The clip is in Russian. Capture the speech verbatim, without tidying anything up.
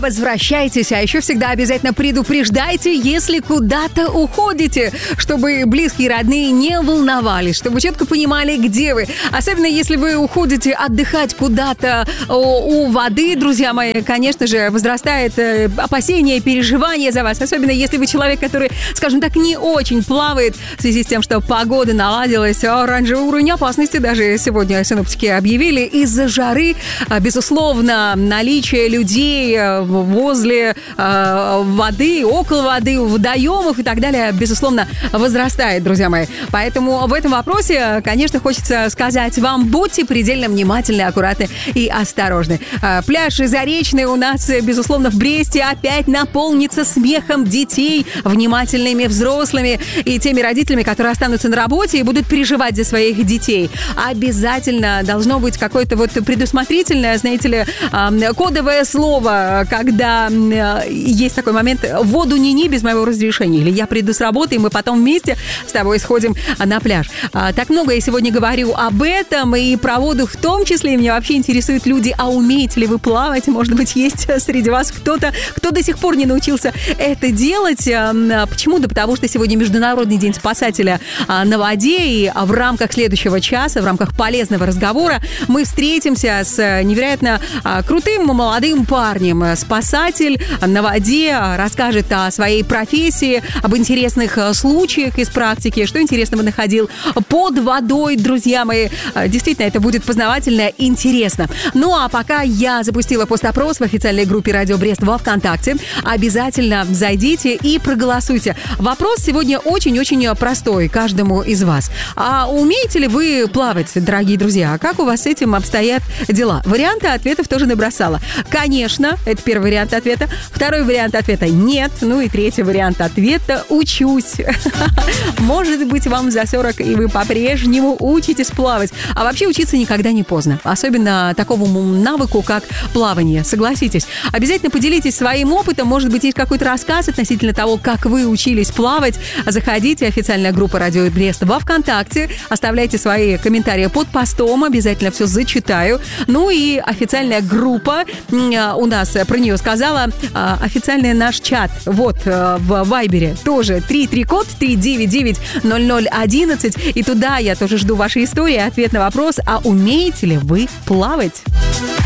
Возвращайтесь, а еще всегда обязательно предупреждайте, если куда-то уходите, чтобы близкие и родные не волновались, чтобы четко понимали, где вы. Особенно если вы уходите отдыхать куда-то у воды, друзья мои, конечно же, возрастает опасение, переживание за вас. Особенно если вы человек, который, скажем так, не очень плавает в связи с тем, что погода наладилась. Оранжевый уровень опасности даже сегодня синоптики объявили из-за жары. Безусловно, наличие людей возле э, воды, около воды, водоемов и так далее, безусловно, возрастает, друзья мои. Поэтому в этом вопросе, конечно, хочется сказать вам, будьте предельно внимательны, аккуратны и осторожны. Э, пляж Заречный у нас, безусловно, в Бресте опять наполнится смехом детей, внимательными взрослыми и теми родителями, которые останутся на работе и будут переживать за своих детей. Обязательно должно быть какое-то вот предусмотрительное, знаете ли, э, кодовое слово, когда э, есть такой момент: воду ни-ни без моего разрешения. Или я приду с работы, и мы потом вместе с тобой сходим на пляж. А, так много я сегодня говорю об этом, и про воду в том числе. И меня вообще интересуют люди, а умеете ли вы плавать? Может быть, есть среди вас кто-то, кто до сих пор не научился это делать. А, почему? Да потому что сегодня Международный день спасателя а, на воде, и в рамках следующего часа, в рамках полезного разговора мы встретимся с невероятно а, крутым молодым парнем. Спасатель на воде расскажет о своей профессии, об интересных случаях из практики, что интересного находил под водой, друзья мои. Действительно, это будет познавательно и интересно. Ну, а пока я запустила пост-опрос в официальной группе «Радио Брест» во ВКонтакте. Обязательно зайдите и проголосуйте. Вопрос сегодня очень-очень простой каждому из вас. А умеете ли вы плавать, дорогие друзья? Как у вас с этим обстоят дела? Варианты ответов тоже набросала. Конечно, это первый вариант ответа. Второй вариант ответа — нет. Ну и третий вариант ответа — учусь. Может быть, вам за сорок, и вы по-прежнему учитесь плавать. А вообще учиться никогда не поздно. Особенно такому навыку, как плавание. Согласитесь. Обязательно поделитесь своим опытом. Может быть, есть какой-то рассказ относительно того, как вы учились плавать. Заходите, официальная группа «Радио Брест» во ВКонтакте. Оставляйте свои комментарии под постом. Обязательно все зачитаю. Ну и официальная группа у нас, про нее сказала, официальный наш чат. Вот, в Вайбере тоже три три код три девять девять ноль ноль одиннадцать. И туда я тоже жду ваши истории. Ответ на вопрос: а умеете ли вы плавать?